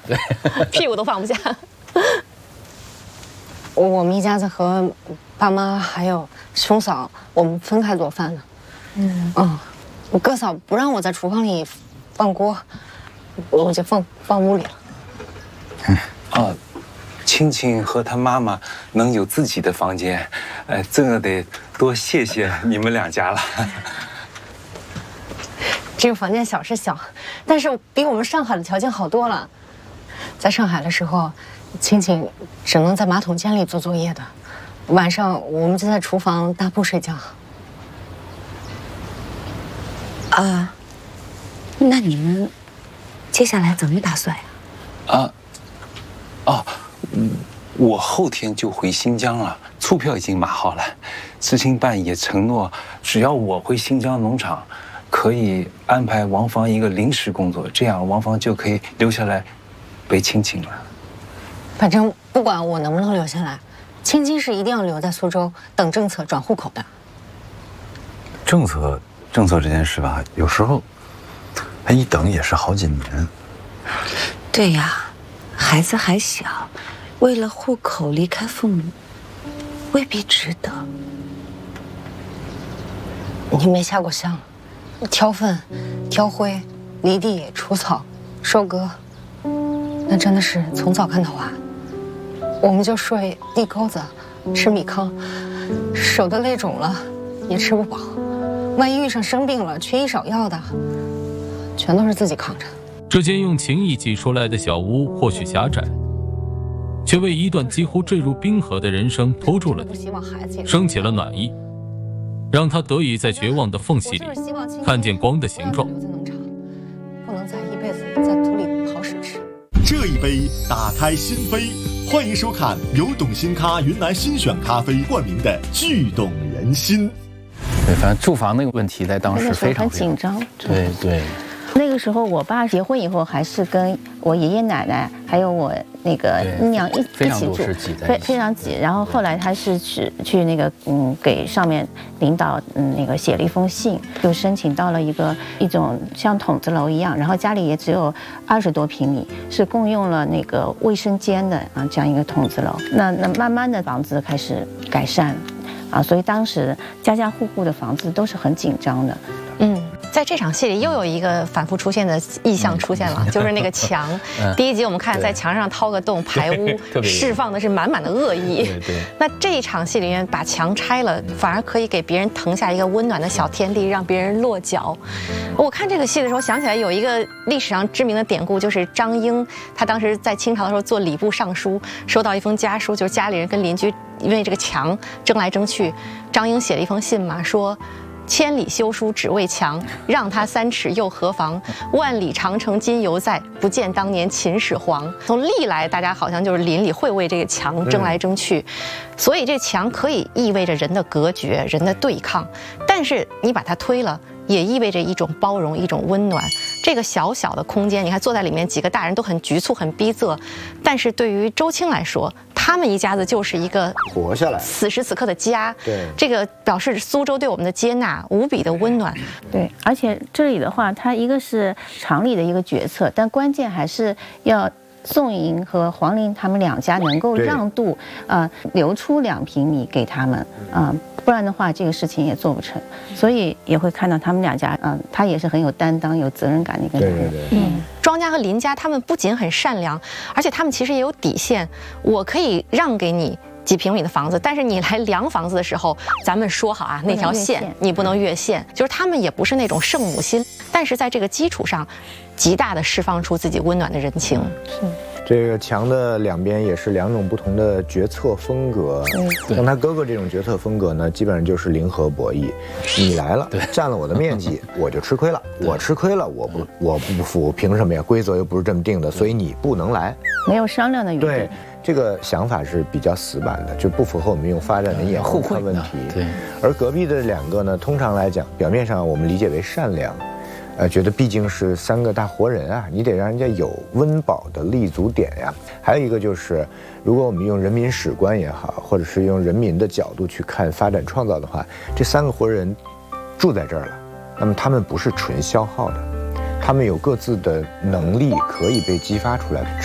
对， 屁股都放不下。 我们一家子和爸妈还有兄嫂，我们分开做饭呢。我哥嫂不让我在厨房里放锅，我就放屋里了。 青青和她妈妈能有自己的房间，这个得多谢谢你们两家了。 这个房间小是小，但是比我们上海的条件好多了。在上海的时候，青青只能在马桶间里做作业的，晚上我们就在厨房搭铺睡觉。 那你们接下来怎么打算呀？ 我后天就回新疆了，醋票已经码好了。知青办也承诺，只要我回新疆农场，可以安排王芳一个临时工作，这样王芳就可以留下来陪青青了。 反正不管我能不能留下来，青青是一定要留在苏州等政策转户口的。 政策这件事吧，有时候，一等也是好几年。 对呀，孩子还小，为了户口离开父母，未必值得。 你没下过乡，挑粪、挑灰、犁地、除草、收割，那真的是从早干到晚。我们就睡地沟子，吃米糠，手都累肿了，也吃不饱。万一遇上生病了，缺医少药的，全都是自己扛着。 这间用情意挤出来的小屋或许狭窄，却为一段几乎坠入冰河的人生拖住了底，升起了暖意，让他得以在绝望的缝隙里看见光的形状。 不能再一辈子在土里刨屎吃。 这一杯打开心扉，欢迎收看由董新咖云南新选咖啡冠名的《剧动人心》。 对，反正住房那个问题在当时非常很紧张。 对对。 那个时候，我爸结婚以后，还是跟我爷爷奶奶还有我那个姨娘一起住，非常挤。然后后来他是去那个给上面领导那个写了一封信，就申请到了一种像筒子楼一样，然后家里也只有20多平米，是共用了那个卫生间的这样一个筒子楼。那慢慢的房子开始改善了所以当时家家户户的房子都是很紧张的。 在这场戏里又有一个反复出现的意象出现了，就是那个墙。第一集我们看在墙上掏个洞排污，释放的是满满的恶意。那这一场戏里面把墙拆了，反而可以给别人腾下一个温暖的小天地，让别人落脚。我看这个戏的时候想起来有一个历史上知名的典故，就是张英，他当时在清朝的时候做礼部尚书，收到一封家书，就是家里人跟邻居因为这个墙争来争去，张英写了一封信嘛，说千里修书只为墙，让他3尺又何妨？万里长城今犹在，不见当年秦始皇。从历来，大家好像就是邻里会为这个墙争来争去，所以这墙可以意味着人的隔绝、人的对抗，但是你把它推了，也意味着一种包容、一种温暖。这个小小的空间，你看坐在里面几个大人都很局促、很逼仄，但是对于周青来说，他们一家子就是一个活下来此时此刻的家。 对， 这个表示苏州对我们的接纳无比的温暖。 对，而且这里的话，它一个是厂里的一个决策，但关键还是要宋莹和黄玲他们两家能够让渡，留出2平米给他们，不然的话这个事情也做不成。所以也会看到他们两家，他也是很有担当、有责任感的一个人。 庄家和林家他们不仅很善良，而且他们其实也有底线。我可以让给你几平米的房子，但是你来量房子的时候，咱们说好那条线你不能越线。就是他们也不是那种圣母心，但是在这个基础上，极大的释放出自己温暖的人情。 这个墙的2边也是2种不同的决策风格。像他哥哥这种决策风格呢，基本上就是零和博弈。你来了，占了我的面积，我就吃亏了。我吃亏了，我不服，凭什么呀？规则又不是这么定的，所以你不能来， 没有商量的余地。 对，这个想法是比较死板的，就不符合我们用发展的眼光看问题。 对， 而隔壁的2个呢，通常来讲，表面上我们理解为善良。觉得毕竟是3个大活人啊，你得让人家有温饱的立足点呀。还有一个就是，如果我们用人民史观也好，或者是用人民的角度去看发展创造的话，这3个活人住在这儿了，那么他们不是纯消耗的，他们有各自的能力可以被激发出来的。